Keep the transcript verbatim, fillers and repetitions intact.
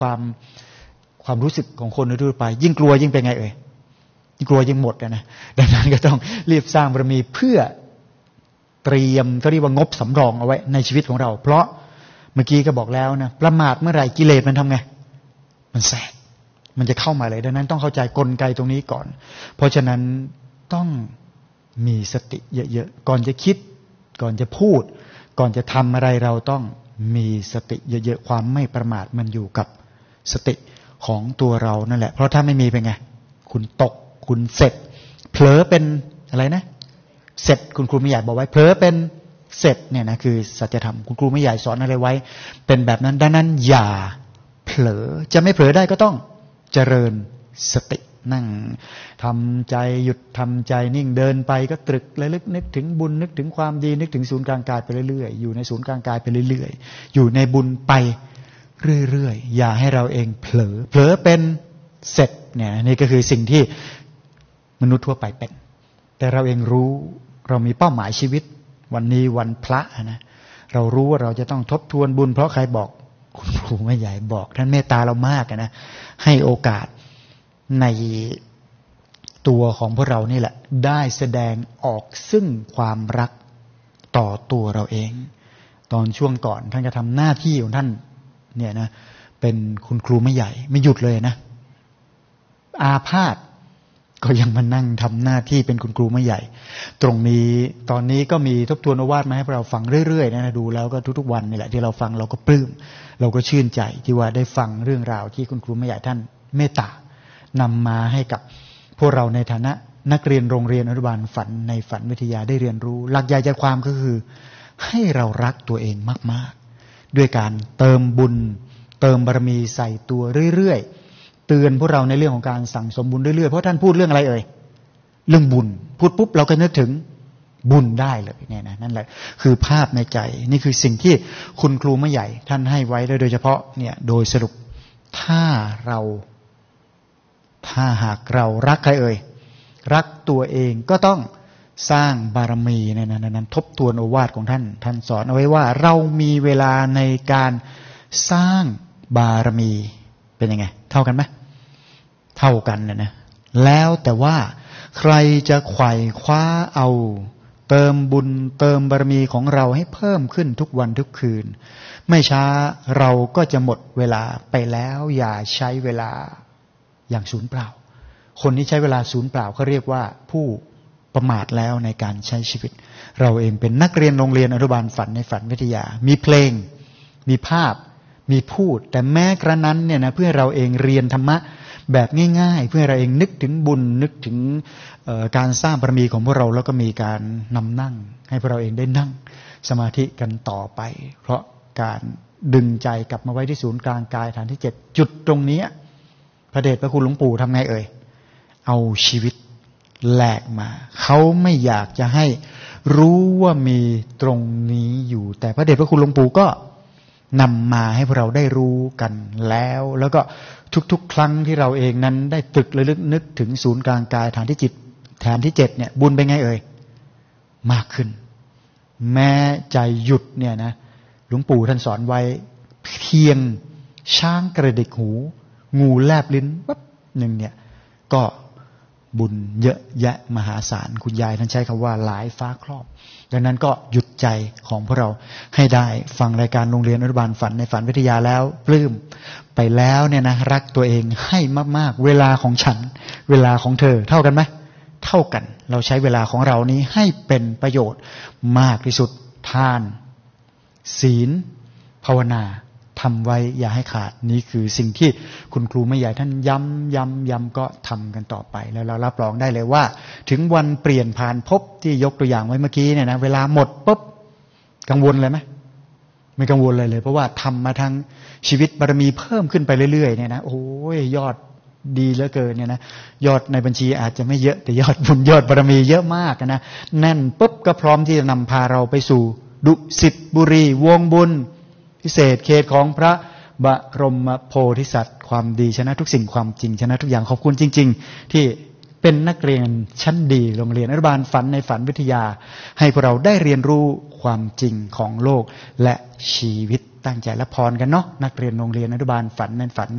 ความความรู้สึกของคนทั่วไปยิ่งกลัวยิ่งเป็นไงเอ่ยยิ่งกลัวยิ่งหมดนะดังนั้นก็ต้องรีบสร้างบารมีเพื่อเตรียมก็เรียกว่างบสำรองเอาไว้ในชีวิตของเราเพราะเมื่อกี้ก็บอกแล้วนะประมาทเมื่อไหร่กิเลสมันทำไงมันแทรกมันจะเข้ามาเลยดังนั้นต้องเข้าใจกลไกตรงนี้ก่อนเพราะฉะนั้นต้องมีสติเยอะๆก่อนจะคิดก่อนจะพูดก่อนจะทำอะไรเราต้องมีสติเยอะๆความไม่ประมาทมันอยู่กับสติของตัวเรานั่นแหละเพราะถ้าไม่มีเป็นไงคุณตกคุณเสร็จเผลอเป็นอะไรนะเสร็จคุณครูไม่ใหญ่บอกไว้เผลอเป็นเสร็จเนี่ยนะคือสัจธรรมคุณครูไม่ใหญ่สอนอะไรไว้เป็นแบบนั้นดังนั้นอย่าเผลอจะไม่เผลอได้ก็ต้องเจริญสตินั่งทำใจหยุดทำใจนิ่งเดินไปก็ตรึกระลึกนึกถึงบุญนึกถึงความดีนึกถึงศูนย์กลางกายไปเรื่อยๆอยู่ในศูนย์กลางกายไปเรื่อยๆอยู่ในบุญไปเรื่อยๆอย่าให้เราเองเผลอเผลอเป็นเสร็จเนี่ยนี่ก็คือสิ่งที่มนุษย์ทั่วไปเป็นแต่เราเองรู้เรามีเป้าหมายชีวิตวันนี้วันพระนะเรารู้ว่าเราจะต้องทบทวนบุญเพราะใครบอกคุณครูไม่ใหญ่บอกท่านเมตตาเรามากนะให้โอกาสในตัวของพวกเรานี่แหละได้แสดงออกซึ่งความรักต่อตัวเราเองตอนช่วงก่อนท่านก็ทำหน้าที่ของท่านเนี่ยนะเป็นคุณครูไม่ใหญ่ไม่หยุดเลยนะอาพาธก็ยังมานั่งทำหน้าที่เป็นคุณครูไม่ใหญ่ตรงนี้ตอนนี้ก็มีทบทวนโอวาทมาให้เราฟังเรื่อยๆนะดูแล้วก็ทุกๆวันนี่แหละที่เราฟังเราก็ปลื้มเราก็ชื่นใจที่ว่าได้ฟังเรื่องราวที่คุณครูไม่ใหญ่ท่านเมตตานำมาให้กับพวกเราในฐานะนักเรียนโรงเรียนอนุบาลฝันในฝันวิทยาได้เรียนรู้หลักใหญ่ใจความก็คือให้เรารักตัวเองมากๆด้วยการเติมบุญเติมบารมีใส่ตัวเรื่อยๆเตือนพวกเราในเรื่องของการสั่งสมบุญเรื่อยๆเพราะท่านพูดเรื่องอะไรเอ่ยเรื่องบุญพูดปุ๊บเราก็นึกถึงบุญได้เลยเนี่ยนะนั่นแหละคือภาพในใจนี่คือสิ่งที่คุณครูไม่ใหญ่ท่านให้ไว้โดยเฉพาะเนี่ยโดยสรุปถ้าเราถ้าหากเรารักใครเอ่ยรักตัวเองก็ต้องสร้างบารมีในนั้นนั้นทบทวนโอวาทของท่านท่านสอนเอาไว้ว่าเรามีเวลาในการสร้างบารมีเป็นยังไงเท่ากันไหมเท่ากันนะนะแล้วแต่ว่าใครจะไขว่คว้าเอาเติมบุญเติมบารมีของเราให้เพิ่มขึ้นทุกวันทุกคืนไม่ช้าเราก็จะหมดเวลาไปแล้วอย่าใช้เวลาอย่างศูนย์เปล่าคนที่ใช้เวลาศูนย์เปล่าเขาเรียกว่าผู้ประมาทแล้วในการใช้ชีวิตเราเองเป็นนักเรียนโรงเรียนอนุบาลฝันในฝันวิทยามีเพลงมีภาพมีพูดแต่แม้กระนั้นเนี่ยนะเพื่อเราเองเรียนธรรมะแบบง่ายๆเพื่อเราเองนึกถึงบุญนึกถึงการสร้างบารมีของพวกเราแล้วก็มีการนำนั่งให้พวกเราเองได้นั่งสมาธิกันต่อไปเพราะการดึงใจกลับมาไว้ที่ศูนย์กลางกายฐานที่เจ็ดจุดตรงนี้พระเดชพระคุณหลวงปู่ทำไงเอ่ยเอาชีวิตแลกมาเขาไม่อยากจะให้รู้ว่ามีตรงนี้อยู่แต่พระเดชพระคุณหลวงปู่ก็นำมาให้พวกเราได้รู้กันแล้วแล้วก็ทุกๆครั้งที่เราเองนั้นได้ตรึกระลึกนึกถึงศูนย์กลางกายฐานที่จิตฐานที่เจ็ดเนี่ยบุญเป็นไงเอ่ยมากขึ้นแม้ใจหยุดเนี่ยนะหลวงปู่ท่านสอนไว้เพียงช้างกระดิกหูงูแลบลิ้นปั๊บหนึ่งเนี่ยก็บุญเยอะแยะมหาศาลคุณยายท่านใช้คำว่าหลายฟ้าครอบดังนั้นก็หยุดใจของพวกเราให้ได้ฟังรายการโรงเรียนอนุบาลฝันในฝันวิทยาแล้วปลื้มไปแล้วเนี่ยนะรักตัวเองให้มากๆเวลาของฉันเวลาของเธอเท่ากันไหมเท่ากันเราใช้เวลาของเรานี้ให้เป็นประโยชน์มากที่สุดทานศีลภาวนาทำไว้อย่าให้ขาดนี่คือสิ่งที่คุณครูไม่ใหญ่ท่านย้ำย้ำย้ำก็ทำกันต่อไปแล้วเรารับรองได้เลยว่าถึงวันเปลี่ยนผ่านภพที่ยกตัวอย่างไว้เมื่อกี้เนี่ยนะเวลาหมดปุ๊บกังวลเลยไหมไม่กังวลเลยเลยเพราะว่าทำมาทั้งชีวิตบารมีเพิ่มขึ้นไปเรื่อยๆเนี่ยนะโอ้ยยอดดีเหลือเกินเนี่ยนะยอดในบัญชีอาจจะไม่เยอะแต่ยอดบุญยอดบารมีเยอะมากนะแน่นปุ๊บก็พร้อมที่จะนำพาเราไปสู่ดุสิตบุรีวงบุญพิเศษเขตของพระบรมโพธิสัตว์ความดีชนะทุกสิ่งความจริงชนะทุกอย่างขอบคุณจริงๆที่เป็นนักเรียนชั้นดีโรงเรียนอนุบาลฝันในฝันวิทยาให้พวกเราได้เรียนรู้ความจริงของโลกและชีวิตตั้งใจและพรกันเนาะนักเรียนโรงเรียนอนุบาลฝันในฝัน